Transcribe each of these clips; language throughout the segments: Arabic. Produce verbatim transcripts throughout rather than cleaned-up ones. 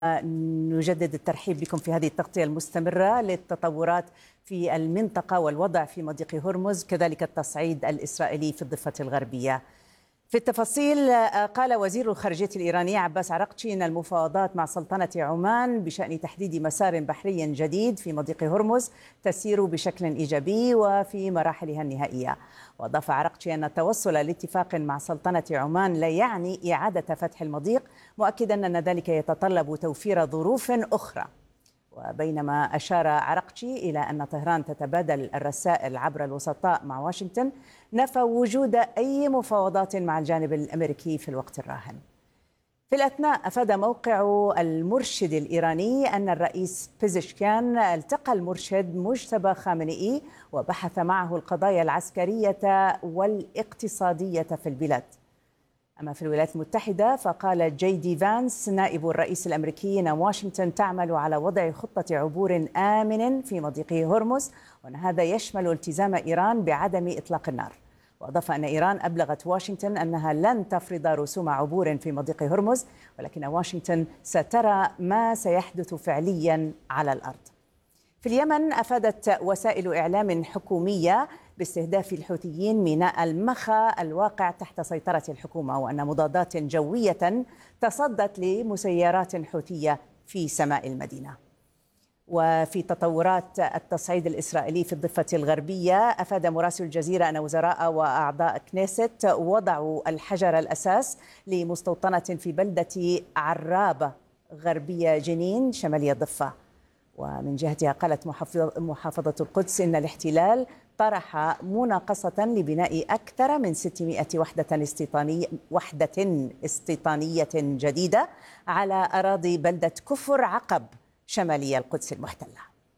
نجدد الترحيب بكم في هذه التغطية المستمرة للتطورات في المنطقة والوضع في مضيق هرمز، كذلك التصعيد الإسرائيلي في الضفة الغربية. في التفاصيل، قال وزير الخارجية الإيراني عباس عراقچي أن المفاوضات مع سلطنة عمان بشأن تحديد مسار بحري جديد في مضيق هرمز تسير بشكل إيجابي وفي مراحلها النهائية. وأضاف عراقچي أن التوصل لاتفاق مع سلطنة عمان لا يعني إعادة فتح المضيق، مؤكدا أن ذلك يتطلب توفير ظروف أخرى. وبينما أشار عراقچي إلى أن طهران تتبادل الرسائل عبر الوسطاء مع واشنطن، نفى وجود أي مفاوضات مع الجانب الأمريكي في الوقت الراهن. في الأثناء، أفاد موقع المرشد الإيراني أن الرئيس بيزشكيان التقى المرشد مجتبى خامنئي وبحث معه القضايا العسكرية والاقتصادية في البلاد. أما في الولايات المتحدة، فقال جي دي فانس نائب الرئيس الأمريكي أن واشنطن تعمل على وضع خطة عبور آمن في مضيق هرمز، وأن هذا يشمل التزام إيران بعدم إطلاق النار. وأضاف أن إيران أبلغت واشنطن أنها لن تفرض رسوم عبور في مضيق هرمز، ولكن واشنطن سترى ما سيحدث فعليا على الأرض. في اليمن، أفادت وسائل إعلام حكومية باستهداف الحوثيين ميناء المخا الواقع تحت سيطرة الحكومة، وأن مضادات جوية تصدت لمسيرات حوثية في سماء المدينة. وفي تطورات التصعيد الإسرائيلي في الضفة الغربية، أفاد مراسل الجزيرة أن وزراء وأعضاء كنيست وضعوا الحجر الأساس لمستوطنة في بلدة عرابة غربية جنين شمالية الضفة. ومن جهتها، قالت محافظة القدس إن الاحتلال طرح مناقصة لبناء أكثر من ستمائة وحدة استيطانية وحدة استيطانية جديدة على أراضي بلدة كفر عقب شمالية القدس المحتلة.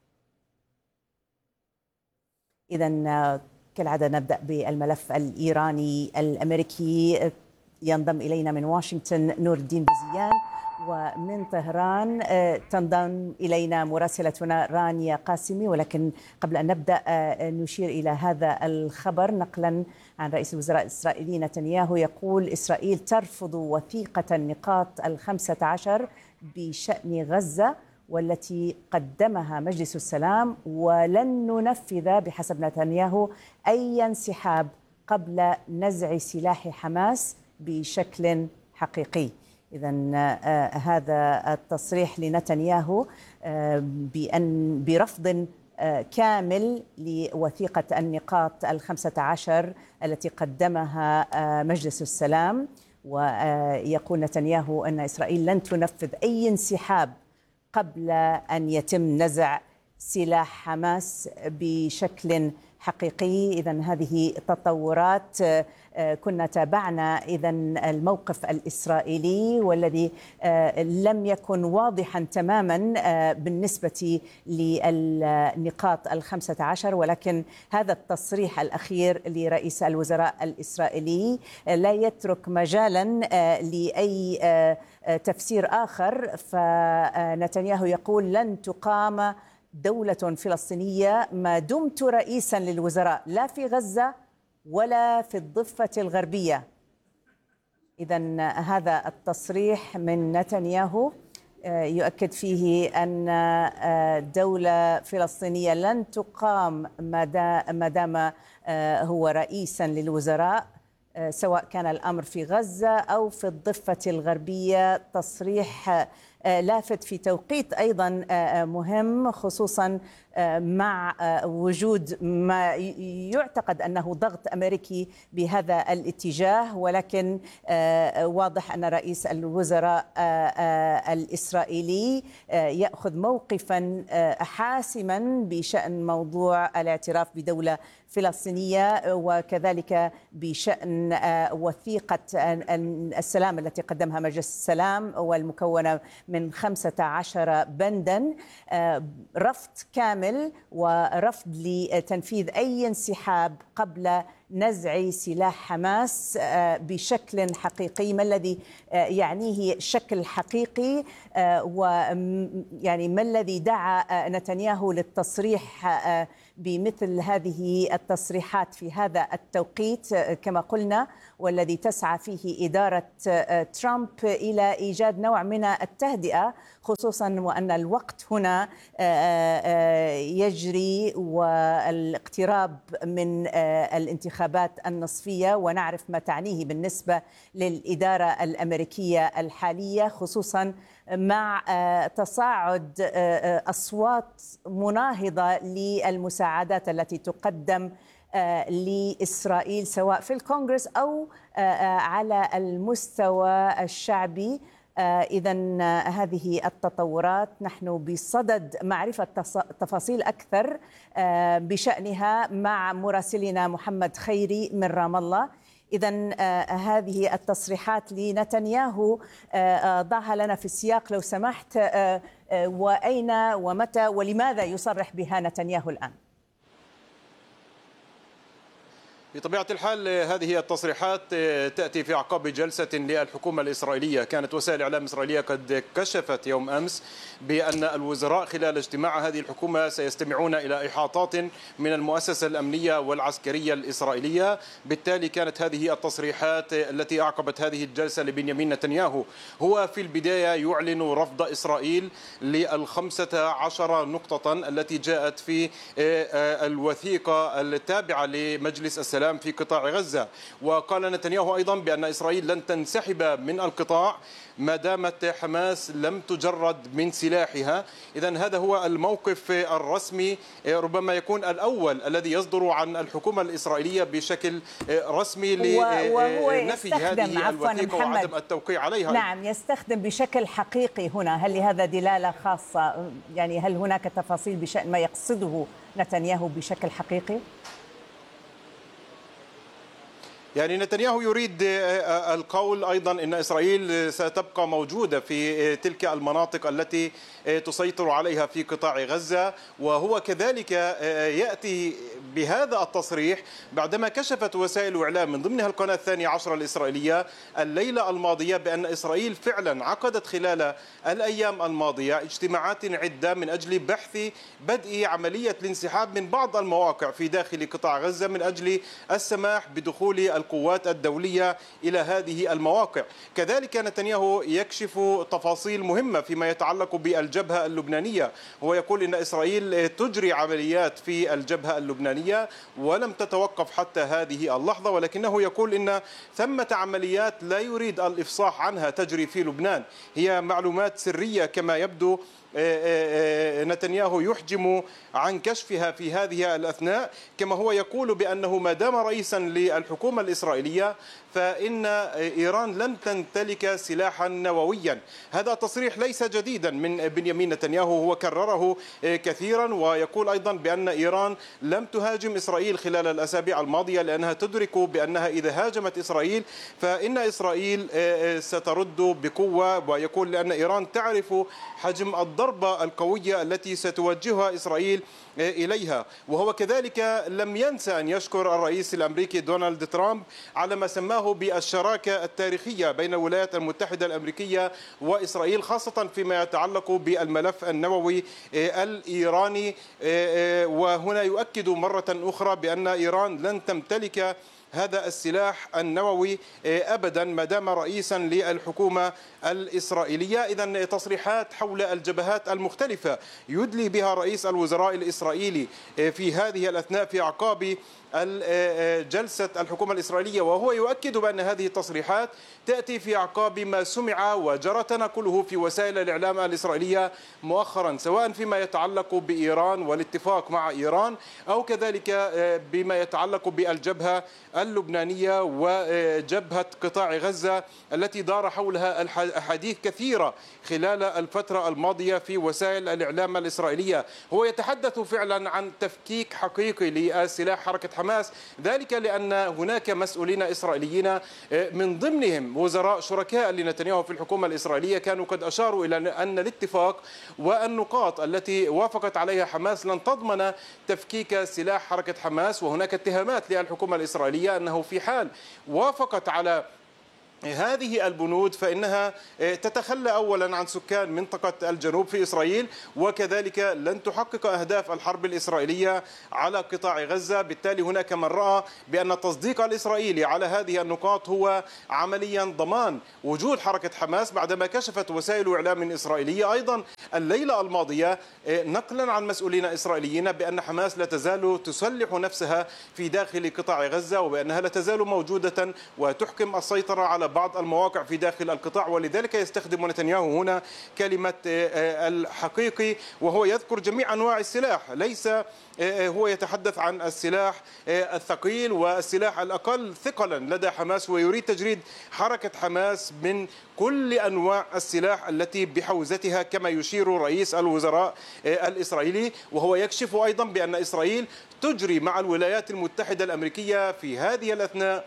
إذن كالعادة نبدأ بالملف الإيراني الأمريكي. ينضم إلينا من واشنطن نور الدين بزيان، ومن طهران تنضم إلينا مراسلتنا رانيا قاسمي. ولكن قبل أن نبدأ نشير إلى هذا الخبر نقلا عن رئيس الوزراء الإسرائيلي نتنياهو، يقول إسرائيل ترفض وثيقة النقاط الخمسة عشر بشأن غزة والتي قدمها مجلس السلام، ولن ننفذ بحسب نتنياهو أي انسحاب قبل نزع سلاح حماس بشكل حقيقي. إذن آه هذا التصريح لنتنياهو آه بأن برفض آه كامل لوثيقة النقاط الخمسة عشر التي قدمها آه مجلس السلام. ويقول نتنياهو أن إسرائيل لن تنفذ أي انسحاب قبل أن يتم نزع سلاح حماس بشكل حقيقي. إذن هذه تطورات. كنا تابعنا إذن الموقف الإسرائيلي والذي لم يكن واضحا تماما بالنسبة للنقاط الخمسة عشر، ولكن هذا التصريح الأخير لرئيس الوزراء الإسرائيلي لا يترك مجالا لأي تفسير آخر. فنتنياهو يقول لن تقام دولة فلسطينية ما دمت رئيسا للوزراء، لا في غزة ولا في الضفة الغربية. إذن هذا التصريح من نتنياهو يؤكد فيه أن دولة فلسطينية لن تقام ما دام هو رئيسا للوزراء، سواء كان الأمر في غزة أو في الضفة الغربية. تصريح لافت في توقيت أيضا مهم، خصوصا مع وجود ما يعتقد أنه ضغط أمريكي بهذا الاتجاه، ولكن واضح أن رئيس الوزراء الإسرائيلي يأخذ موقفا حاسما بشأن موضوع الاعتراف بدولة فلسطينية، وكذلك بشأن وثيقة السلام التي قدمها مجلس السلام والمكونة من خمسة عشر بندا. رفض كامل ورفض لتنفيذ أي انسحاب قبل نزع سلاح حماس بشكل حقيقي؟ ما الذي يعنيه شكل حقيقي، ويعني ما الذي دعا نتنياهو للتصريح بمثل هذه التصريحات في هذا التوقيت كما قلنا، والذي تسعى فيه إدارة ترامب إلى إيجاد نوع من التهدئة، خصوصا وأن الوقت هنا يجري والاقتراب من الانتخابات النصفية، ونعرف ما تعنيه بالنسبة للإدارة الأمريكية الحالية، خصوصا مع تصاعد أصوات مناهضة للمساعدات التي تقدم لإسرائيل سواء في الكونغرس أو على المستوى الشعبي. إذا هذه التطورات نحن بصدد معرفة تفاصيل أكثر بشأنها مع مراسلنا محمد خيري من رام الله. إذا هذه التصريحات لنتنياهو ضعها لنا في السياق لو سمحت، وأين ومتى ولماذا يصرح بها نتنياهو الآن؟ بطبيعة الحال هذه التصريحات تأتي في أعقاب جلسة للحكومة الإسرائيلية. كانت وسائل الإعلام الإسرائيلية قد كشفت يوم أمس بأن الوزراء خلال اجتماع هذه الحكومة سيستمعون إلى إحاطات من المؤسسة الأمنية والعسكرية الإسرائيلية. بالتالي كانت هذه التصريحات التي أعقبت هذه الجلسة لبنيامين نتنياهو. هو في البداية يعلن رفض إسرائيل للخمسة عشر نقطة التي جاءت في الوثيقة التابعة لمجلس السلام في قطاع غزة. وقال نتنياهو أيضا بأن إسرائيل لن تنسحب من القطاع ما دامت حماس لم تجرد من سلاحها. إذن هذا هو الموقف الرسمي، ربما يكون الأول الذي يصدر عن الحكومة الإسرائيلية بشكل رسمي لنفي هذه الوثيقة وعدم التوقيع عليها. نعم، يستخدم بشكل حقيقي هنا. هل لهذا دلالة خاصة؟ يعني هل هناك تفاصيل بشأن ما يقصده نتنياهو بشكل حقيقي؟ يعني نتنياهو يريد القول أيضا أن إسرائيل ستبقى موجودة في تلك المناطق التي تسيطر عليها في قطاع غزة. وهو كذلك يأتي بهذا التصريح بعدما كشفت وسائل الإعلام من ضمنها القناة الثانية عشر الإسرائيلية الليلة الماضية بأن إسرائيل فعلا عقدت خلال الأيام الماضية اجتماعات عدة من أجل بحث بدء عملية الانسحاب من بعض المواقع في داخل قطاع غزة من أجل السماح بدخول القوات الدولية إلى هذه المواقع. كذلك نتنياهو يكشف تفاصيل مهمة فيما يتعلق بالجبهة اللبنانية. هو يقول إن إسرائيل تجري عمليات في الجبهة اللبنانية ولم تتوقف حتى هذه اللحظة، ولكنه يقول إن ثمة عمليات لا يريد الإفصاح عنها تجري في لبنان، هي معلومات سرية كما يبدو. نتنياهو يحجم عن كشفها في هذه الأثناء، كما هو يقول بأنه ما دام رئيسا للحكومة الإسرائيلية فإن إيران لن تمتلك سلاحا نوويا. هذا تصريح ليس جديدا من بنيامين نتنياهو، هو كرره كثيرا، ويقول أيضا بأن إيران لم تهاجم إسرائيل خلال الأسابيع الماضية لأنها تدرك بأنها إذا هاجمت إسرائيل فإن إسرائيل سترد بقوة، ويقول لأن إيران تعرف حجم الضربة القوية التي ستوجهها إسرائيل إليها. وهو كذلك لم ينسى أن يشكر الرئيس الأمريكي دونالد ترامب على ما سماه بالشراكة التاريخية بين الولايات المتحدة الأمريكية وإسرائيل، خاصة فيما يتعلق بالملف النووي الإيراني. وهنا يؤكد مرة أخرى بأن إيران لن تمتلك هذا السلاح النووي أبدا ما دام رئيسا للحكومة الإسرائيلية. إذن تصريحات حول الجبهات المختلفة يدلي بها رئيس الوزراء الإسرائيلي في هذه الأثناء في أعقاب جلسة الحكومة الإسرائيلية، وهو يؤكد بأن هذه التصريحات تأتي في أعقاب ما سمع وجرى تناقله في وسائل الإعلام الإسرائيلية مؤخرا، سواء فيما يتعلق بإيران والاتفاق مع إيران أو كذلك بما يتعلق بالجبهة اللبنانية وجبهة قطاع غزة التي دار حولها أحاديث كثيرة خلال الفترة الماضية في وسائل الإعلام الإسرائيلية. هو يتحدث فعلا عن تفكيك حقيقي لسلاح حركة حماس، ذلك لأن هناك مسؤولين إسرائيليين من ضمنهم وزراء شركاء لنتنياهو في الحكومة الإسرائيلية كانوا قد أشاروا إلى أن الاتفاق والنقاط التي وافقت عليها حماس لن تضمن تفكيك سلاح حركة حماس. وهناك اتهامات للحكومة الإسرائيلية أنه في حال وافقت على هذه البنود فإنها تتخلى أولا عن سكان منطقة الجنوب في إسرائيل، وكذلك لن تحقق أهداف الحرب الإسرائيلية على قطاع غزة. بالتالي هناك من رأى بأن التصديق الإسرائيلي على هذه النقاط هو عمليا ضمان وجود حركة حماس، بعدما كشفت وسائل إعلام إسرائيلية أيضا الليلة الماضية نقلا عن مسؤولين إسرائيليين بأن حماس لا تزال تسلح نفسها في داخل قطاع غزة، وبأنها لا تزال موجودة وتحكم السيطرة على بعض المواقع في داخل القطاع. ولذلك يستخدم نتنياهو هنا كلمة الحقيقي، وهو يذكر جميع أنواع السلاح، ليس هو يتحدث عن السلاح الثقيل والسلاح الأقل ثقلا لدى حماس، ويريد تجريد حركة حماس من كل أنواع السلاح التي بحوزتها كما يشير رئيس الوزراء الإسرائيلي. وهو يكشف أيضا بأن إسرائيل تجري مع الولايات المتحدة الأمريكية في هذه الأثناء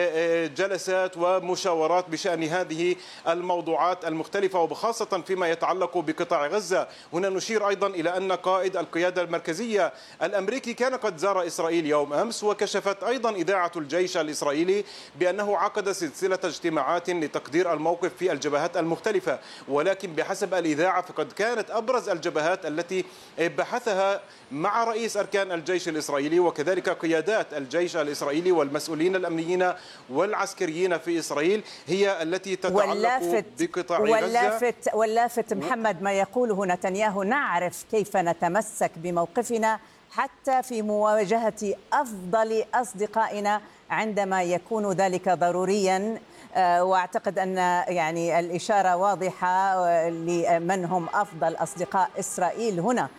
جلسات ومشاورات بشأن هذه الموضوعات المختلفة، وبخاصة فيما يتعلق بقطاع غزة. هنا نشير أيضا إلى أن قائد القيادة المركزية الأمريكي كان قد زار إسرائيل يوم أمس، وكشفت أيضا إذاعة الجيش الإسرائيلي بأنه عقد سلسلة اجتماعات لتقدير الموقف في الجبهات المختلفة. ولكن بحسب الإذاعة فقد كانت أبرز الجبهات التي بحثها مع رئيس أركان الجيش الإسرائيلي وكذلك قيادات الجيش الإسرائيلي والمسؤولين الأمنيين والعسكريين في إسرائيل هي التي تتعلق واللافت بقطاع واللافت غزة. واللافت محمد ما يقوله نتنياهو: نعرف كيف نتمسك بموقفنا حتى في مواجهة أفضل أصدقائنا عندما يكون ذلك ضروريا. واعتقد ان يعني الاشاره واضحه لمن هم افضل اصدقاء اسرائيل هنا.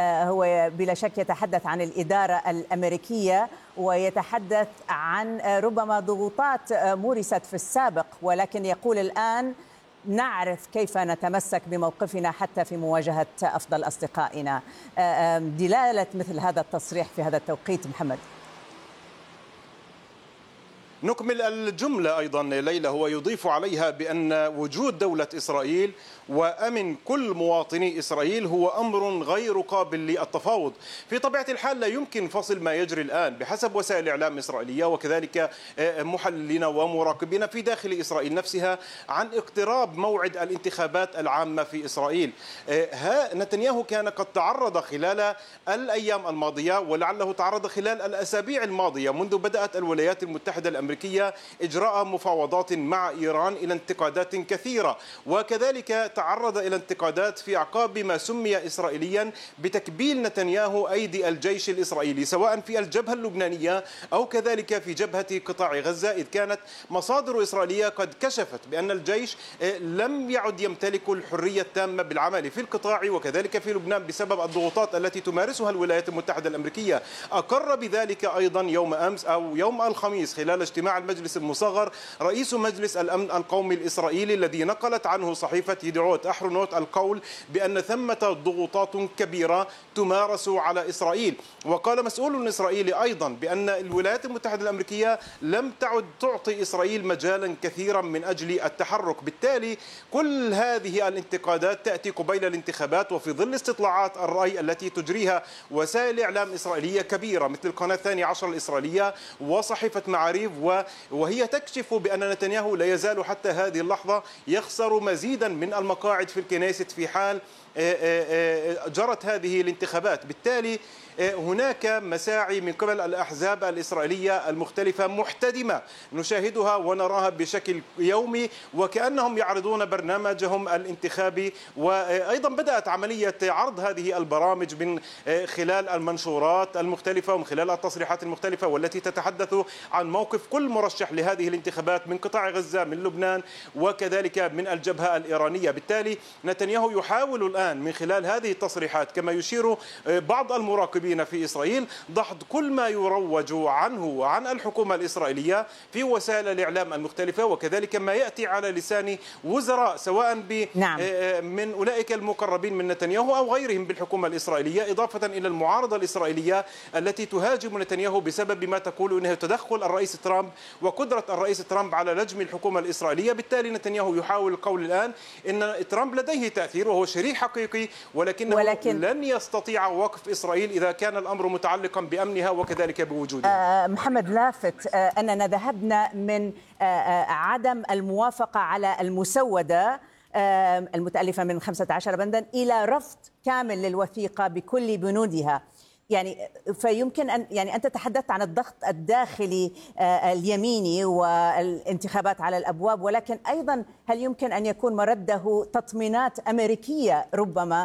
هو بلا شك يتحدث عن الاداره الامريكيه ويتحدث عن ربما ضغوطات مورست في السابق، ولكن يقول الان نعرف كيف نتمسك بموقفنا حتى في مواجهه افضل اصدقائنا. دلاله مثل هذا التصريح في هذا التوقيت محمد. نكمل الجملة أيضا ليلى. هو يضيف عليها بأن وجود دولة إسرائيل وأمن كل مواطني إسرائيل هو أمر غير قابل للتفاوض. في طبيعة الحال لا يمكن فصل ما يجري الآن بحسب وسائل الإعلام الإسرائيلية وكذلك محللين ومراقبين في داخل إسرائيل نفسها عن اقتراب موعد الانتخابات العامة في إسرائيل. نتنياهو كان قد تعرض خلال الأيام الماضية ولعله تعرض خلال الأسابيع الماضية منذ بدأت الولايات المتحدة الأمريكية إجراء مفاوضات مع إيران إلى انتقادات كثيرة، وكذلك تعرض إلى انتقادات في أعقاب ما سمي إسرائيليا بتكبيل نتنياهو أيدي الجيش الإسرائيلي سواء في الجبهة اللبنانية أو كذلك في جبهة قطاع غزة، إذ كانت مصادر إسرائيلية قد كشفت بأن الجيش لم يعد يمتلك الحرية التامة بالعمل في القطاع وكذلك في لبنان بسبب الضغوطات التي تمارسها الولايات المتحدة الأمريكية. أقر بذلك أيضا يوم أمس أو يوم الخميس خلال اجتماع المجلس المصغر رئيس مجلس الأمن القومي الإسرائيلي الذي نقلت عنه صحيفة يدعوت أحرنوت القول بأن ثمة ضغوطات كبيرة تمارس على إسرائيل. وقال مسؤول إسرائيلي أيضا بأن الولايات المتحدة الأمريكية لم تعد تعطي إسرائيل مجالا كثيرا من أجل التحرك. بالتالي كل هذه الانتقادات تأتي قبيل الانتخابات وفي ظل استطلاعات الرأي التي تجريها وسائل إعلام إسرائيلية كبيرة مثل القناة الثانية عشر الإسرائيلية وصحيفة معاريف، وهي تكشف بأن نتنياهو لا يزال حتى هذه اللحظة يخسر مزيدا من المقاعد في الكنيست في حال جرت هذه الانتخابات. بالتالي هناك مساعي من قبل الأحزاب الإسرائيلية المختلفة محتدمة نشاهدها ونراها بشكل يومي وكأنهم يعرضون برنامجهم الانتخابي، وأيضا بدأت عملية عرض هذه البرامج من خلال المنشورات المختلفة ومن خلال التصريحات المختلفة والتي تتحدث عن موقف كل مرشح لهذه الانتخابات من قطاع غزة من لبنان وكذلك من الجبهة الإيرانية. بالتالي نتنياهو يحاول الآن من خلال هذه التصريحات كما يشير بعض المراقبين الموجودين في إسرائيل، دحض كل ما يروج عنه وعن الحكومة الإسرائيلية في وسائل الإعلام المختلفة، وكذلك ما يأتي على لسان وزراء سواء ب نعم. من أولئك المقربين من نتنياهو أو غيرهم بالحكومة الإسرائيلية، إضافة إلى المعارضة الإسرائيلية التي تهاجم نتنياهو بسبب ما تقول إنه تدخل الرئيس ترامب وقدرة الرئيس ترامب على لجم الحكومة الإسرائيلية. بالتالي نتنياهو يحاول القول الآن إن ترامب لديه تأثير وهو شريك حقيقي، ولكنه ولكن لن يستطيع وقف إسرائيل إذا كان الأمر متعلقا بأمنها وكذلك بوجودها. آه محمد، لافت آه أننا ذهبنا من آه عدم الموافقة على المسودة آه المتألفة من خمسة عشر بندا إلى رفض كامل للوثيقة بكل بنودها. يعني فيمكن أن يعني أنت تحدثت عن الضغط الداخلي اليميني والانتخابات على الأبواب، ولكن أيضا هل يمكن أن يكون مرده تطمينات أمريكية ربما